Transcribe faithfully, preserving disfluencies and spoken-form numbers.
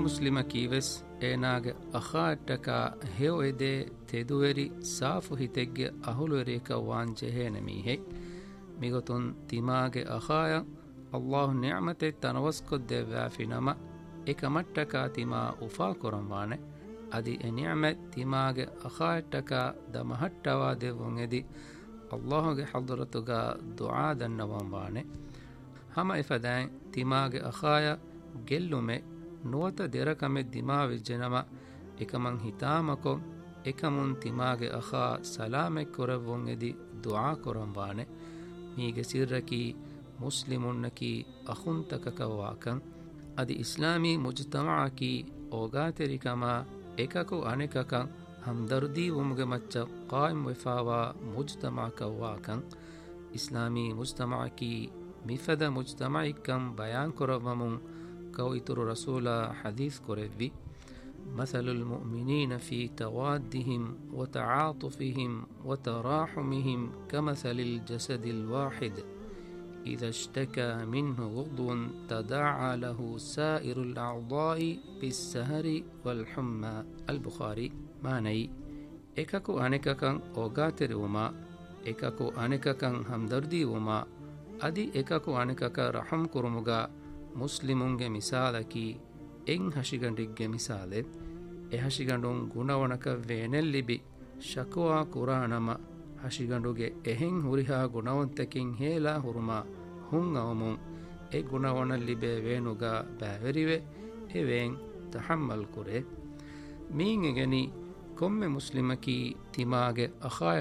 ಮುಸ್ಲಿಮಕಿ ವೆಸ್ ಏನಾಗೆ ಅಖಾಟಕ ಹೇವ್ ಎದೆ ತೆದುವೆರಿ ಸಾಫು ಹಿತೆಗ್ಗೆ ಅಹುಲುವೆರೇಕ ವಾಂಜೆ ಹೇನಮೀಹೆ ಮಿಗೊತುನ್ ತಿಮಾಗೆ ಅಖಾಯ ಅಲ್ಲಾಹು ನಿಅಮತೆ ತನವಸ್ಕೊದ್ದೆ ವ್ಯಾಫಿನಮ ಏಕಮಟ್ಟಕ ತಿಮಾ ಉಫಾ ಕೊರಂವಾನೆ ಅದಿ ಎ ನಿಅಮತ್ ತಿಮಾಗೆ ಅಖಾಟಕ ದಮಹಟ್ಟವಾ ದೆವ್ವುಂ ಎದಿ ಅಲ್ಲಾಹುಗೆ ಹದ್ರತುಗ ದುಆ ದನ್ನವಂವಾನೆ ಹಮ ಇಫದಾಯ್ ತಿಮಾಗೆ ಅಖಾಯ ಗೆಲ್ಲುಮೆ ನುವತ ದೆರಕಮೆ ದಿಮಾವಿಜ್ಜೆನಮ ಏಕಮಂ ಹಿತಾಮಕೊ ಏಕಮುನ್ ತಿಮಾಗೆ ಅಖಾ ಸಲಾಮೆ ಕೊರವ್ವುಂ ಎದಿ ದುಆ ಕೊರಂವಾನೆ ಮೀಗೆ ಸಿರ್ರಕಿ ಮುಸ್ಲಿಮುನ್ನಕಿ ಅಖುಂತಕಕವಾಕಂ ಅದಿ ಇಸ್ಲಾಮಿ ಮುಜ್ತಮಾಕಿ ಓಗಾತೆರಿಕಮ ಏಕಕು ಅನೆಕಕಂ ಹಮ್ದರ್ದಿ ಉಮ್ಗೆ ಮಚ್ಚ ಕಾಯಿಮ್ ವೆಫಾವಾ ಮುಜ್ತಮಾಕವಾಕಂ ಇಸ್ಲಾಮಿ ಮುಜ್ತಮಾಕಿ ಮಿಫದ ಮುಜ್ತಮಾಯಿಕಂ ಬಯಾನ್ ಕೊರವಮುಂ ಕೌಯಿತುರು ರಸೂಲ ಹದೀಸ್ ಕೊರೆವ್ವಿ مثل المؤمنين في توادهم وتعاطفهم وتراحمهم كمثل الجسد الواحد إذا اشتكى منه عضو تداعى له سائر الأعضاء بالسهر والحمى البخاري معنى إكاكو أنكاكاً أوغاتر وما إكاكو أنكاكاً همدردي وما أدي إكاكو أنكاكا رحم كرمغا مسلمونغ مثالكي إن هشيغنديغ مثالة إه هشيغندون غناونك وينلبي شكوا قرانما ಹಶಿಗಂಡುಗೆ ಎಹೆಂ ಹುರಿಹಾ ಗುಣವಂತಕಿಂ ಹೇಲಾ ಹುರುಮಾ ಹುಂ ಅವಮುಂ ಎ ಗುಣವನಲ್ಲಿಬೆ ವೇನುಗ ಬ್ಯಾವೆರಿವೆ ಎವೆಂ ತಹಮ್ಮಲ್ ಕುರೆ ಮೀಂಗೆಗನಿ ಕೊಮ್ಮೆ ಮುಸ್ಲಿಮಕಿ ತಿಮಾಗೆ ಅಖಾಯ